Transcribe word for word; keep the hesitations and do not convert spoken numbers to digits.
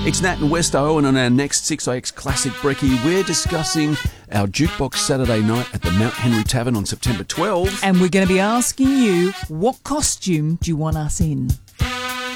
It's Nat and Westo, and on our next six A X Classic Brekkie, we're discussing our Jukebox Saturday night at the Mount Henry Tavern on September twelfth. And we're going to be asking you, what costume do you want us in?